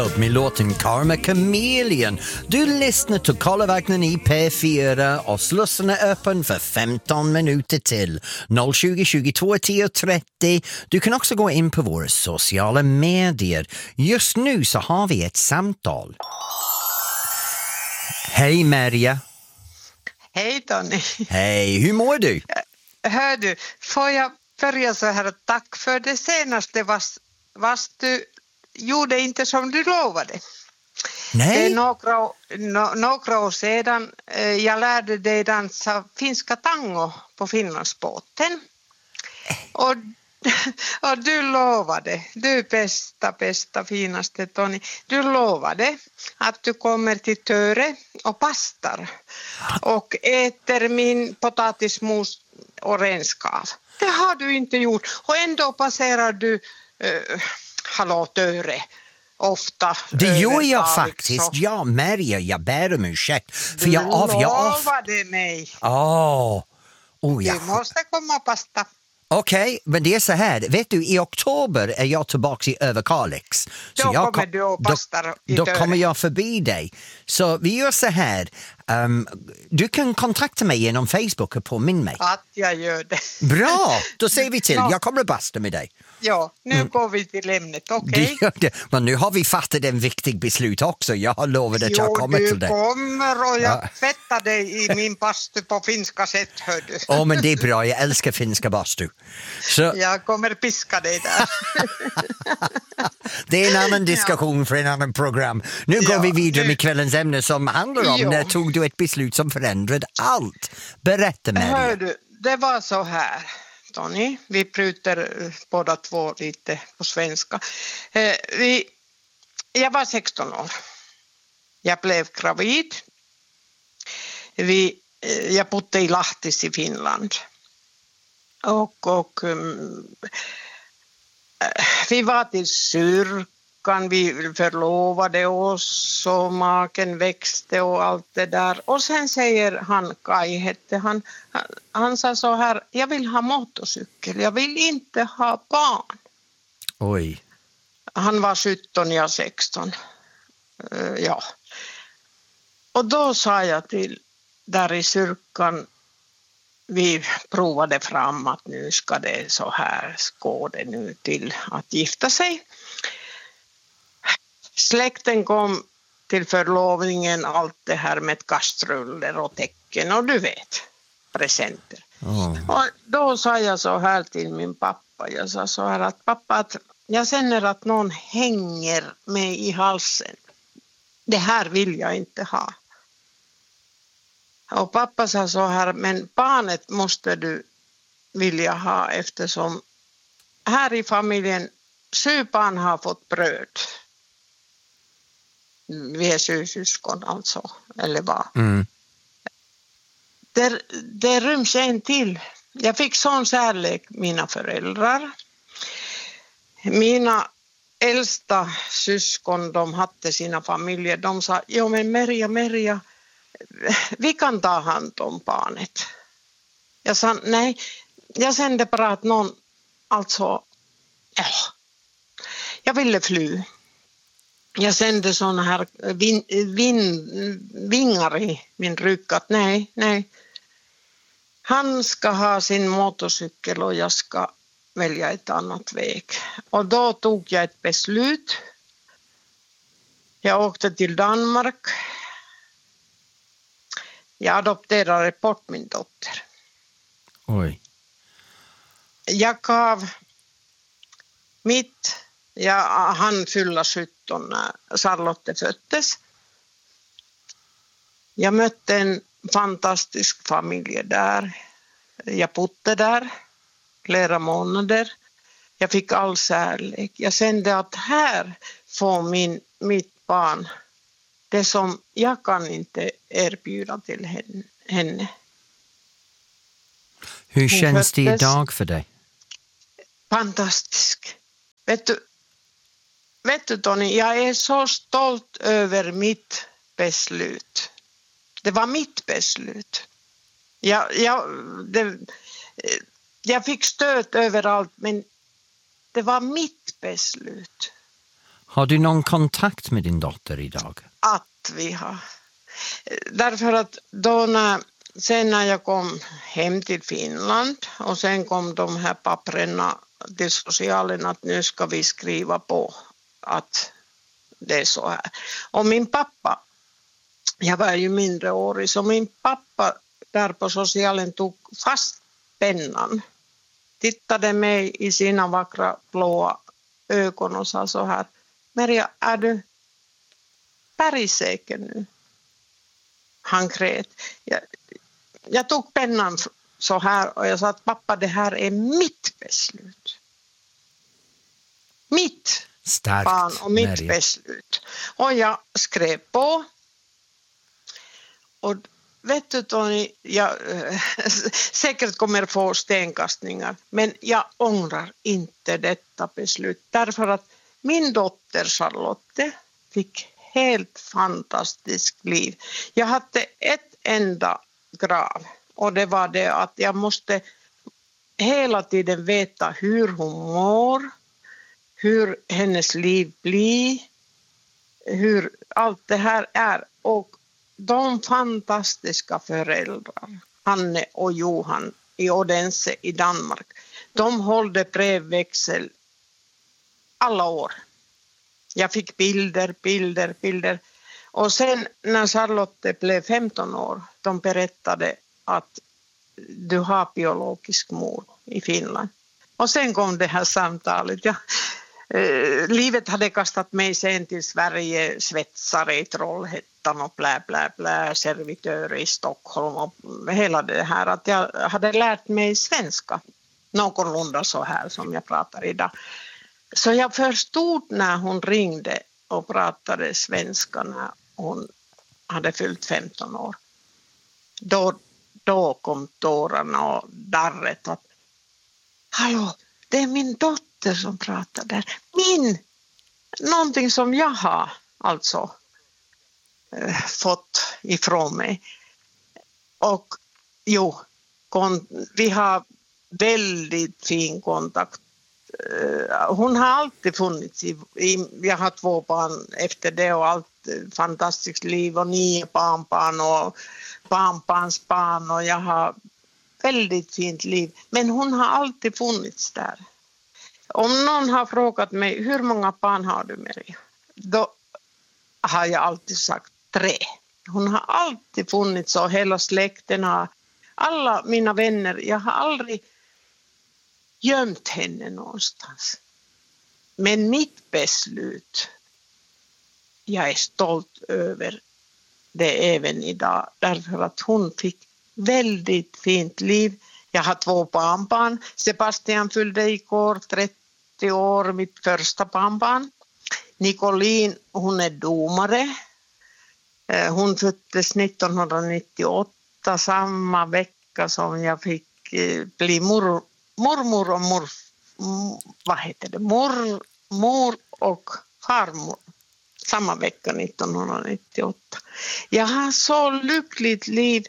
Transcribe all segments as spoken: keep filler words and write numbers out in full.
Med låten Karma Chameleon. Du lyssnar till Kollevagnen i P fyra och slussen är öppen för femton minuter till. noll tjugo tjugotvå tio trettio. Du kan också gå in på våra sociala medier. Just nu så har vi ett samtal. Hej Maria. Hej Tony. Hej, hur mår du? Hör du, får jag börja så här, tack för det senaste, vast, vast du gjorde inte som du lovade. Nej. Det är några, no, några år sedan eh, jag lärde dig dansa finska tango på Finlandsbåten. Och, och du lovade, du bästa, bästa, finaste Tony, du lovade att du kommer till Töre och pastar och äter min potatismos och renskav. Det har du inte gjort och ändå passerar du eh, hallå Töre ofta. Det gör jag faktiskt. Så. Ja, Maria, jag ber om ursäkt. För du jag av, jag lovade mig. Åh. Oh, ja. Du måste komma och pasta. Okej, okay, men det är så här. Vet du, i oktober är jag tillbaka i Överkalix. Så då jag kommer kom, du och pastar då, i Då Töre. kommer jag förbi dig. Så vi gör så här. Um, du kan kontakta mig genom Facebook och påminna mig. Att jag gör det. Bra, då säger vi till. Ja. Jag kommer att basta med dig. Ja, nu mm. går vi till ämnet, okej? Okay? Men nu har vi fattat en viktig beslut också. Jag har lovat att jo, jag kommer till det. Jo, du kommer och jag ja. tvättar dig i min bastu på finska sätt, hör du. Åh, oh, men det är bra. Jag älskar finska bastu. Så... Jag kommer piska dig där. Det är en annan diskussion ja. för en annan program. Nu ja, går vi vidare nu... med kvällens ämne som handlar om jo. när tog du ett beslut som förändrade allt. Berätta Maria. Hör du, det var så här. Tony, vi prutar båda två lite på svenska. Eh, vi, jag var sexton år. Jag blev gravid. Vi, eh, jag bodde i Lahtis i Finland. Och, och um, vi var till kyrkan, vi förlovade oss och maken växte och allt det där. Och sen säger han, Kai hette han, han, han sa så här, jag vill ha motorcykel, jag vill inte ha barn. Oj. Han var sjutton, jag sexton. Uh, ja. Och då sa jag till, där i kyrkan, vi provade fram att nu ska det så här gå det nu till att gifta sig. Släkten kom till förlovningen, allt det här med kastruller och tecken och du vet, presenter. Oh. Och då sa jag så här till min pappa, jag sa så här att pappa, att jag känner att någon hänger mig i halsen. Det här vill jag inte ha. Och pappa sa så här, men barnet måste du vilja ha eftersom här i familjen sju barn har fått bröd. Vi är sju syskon alltså, eller vad. Mm. Det, det ryms en till. Jag fick sån kärlek mina föräldrar. Mina äldsta syskon, de hade sina familjer. De sa, jo men Merja, Merja, vi kan ta hand om barnet. Jag sa, nej, jag kände bara att någon, alltså, ja, jag ville fly. Jag kände såna här vin, vin, vingar i min rygg att nej, nej. Han ska ha sin motorcykel och jag ska välja ett annat väg. Och då tog jag ett beslut. Jag åkte till Danmark. Jag adopterade bort min dotter. Oj. Jag gav mitt, jag hann fylla sjutton när Charlotte föddes. Jag mötte en fantastisk familj där. Jag bodde där flera månader. Jag fick all kärlek. Jag kände att här får min, mitt barn det som jag kan inte erbjuda till henne. Hur känns det idag för dig? Fantastisk. Vet du, vet du Tony, jag är så stolt över mitt beslut. Det var mitt beslut. Jag, jag, det, jag fick stöd överallt, men det var mitt beslut. Har du någon kontakt med din dotter idag? Att vi har. Därför att då när, sen när jag kom hem till Finland och sen kom de här papperna till socialen att nu ska vi skriva på att det är så här. Och min pappa, jag var ju mindreårig, så min pappa där på socialen tog fast pennan, tittade mig i sina vackra blåa ögon och sa så här: Merja, är du bergsäker nu? Han grät. Jag, jag tog pennan så här och jag sa att pappa, det här är mitt beslut. Mitt Starkt, barn och mitt Merja. beslut. Och jag skrev på. Och vet du Tony, jag säkert kommer få stenkastningar, men jag ångrar inte detta beslut. Därför att min dotter Charlotte fick helt fantastiskt liv. Jag hade ett enda krav och det var det att jag måste hela tiden veta hur hon mår, hur hennes liv blir, hur allt det här är. Och de fantastiska föräldrar, Anne och Johan i Odense i Danmark, de hållde brevväxel alla år. Jag fick bilder, bilder, bilder. Och sen när Charlotte blev femton år, de berättade att du har biologisk mor i Finland. Och sen kom det här samtalet. Ja, eh, livet hade kastat mig sen till Sverige, svetsare i Trollhättan och blä, blä, blä, servitör i Stockholm och hela det här. Att jag hade lärt mig svenska, någorlunda så här som jag pratar idag. Så jag förstod när hon ringde och pratade svenska när hon hade fyllt femton år. Då, då kom tårarna och darret att hallå, det är min dotter som pratar där. Min! Någonting som jag har alltså eh, fått ifrån mig. Och jo, kon, vi har väldigt fin kontakt. Hon har alltid funnits i, i, jag har två barn efter det och allt fantastiskt liv och nio barnbarn och barnbarns barn och jag har väldigt fint liv. Men hon har alltid funnits där. Om någon har frågat mig hur många barn har du Merja? Då har jag alltid sagt tre. Hon har alltid funnits och hela släkten har, alla mina vänner, jag har aldrig gömt henne någonstans. Men mitt beslut, jag är stolt över det även idag. Därför att hon fick väldigt fint liv. Jag har två barnbarn. Sebastian fyllde igår trettio år, mitt första barnbarn. Nicolin, hon är domare. Hon föddes nittonhundranittioåtta, samma vecka som jag fick bli mor, mormor och mor, vad heter det? Mor, mor och farmor. Samma vecka nittonhundranittioåtta. Jag har så lyckligt liv.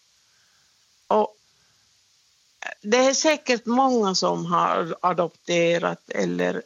Och det är säkert många som har adopterat eller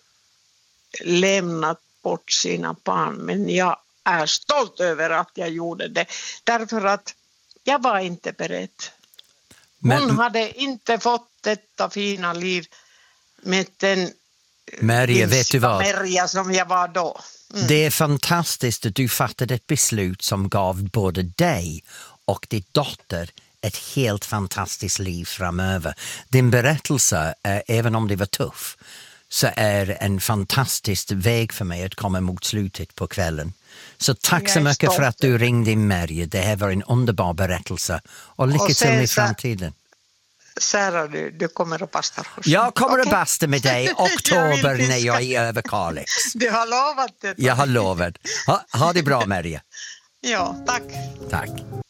lämnat bort sina barn. Men jag är stolt över att jag gjorde det. Därför att jag var inte beredd. Hon men, hade inte fått detta fina liv med den Merja, vet du vad? Merja som jag var då. Mm. Det är fantastiskt att du fattade ett beslut som gav både dig och din dotter ett helt fantastiskt liv framöver. Din berättelse, eh, även om det var tuff, så är en fantastisk väg för mig att komma mot slutet på kvällen. Så tack så mycket för att du ringde in, Merja. Det här var en underbar berättelse. Och lycka och till i framtiden. Sara, du, du kommer att basta hos mig. Jag kommer okay. att basta med dig i oktober jag när jag är över Kalix. Du har lovat det. Jag har lovat. Ha, ha det bra, Merja. Ja, tack. Tack.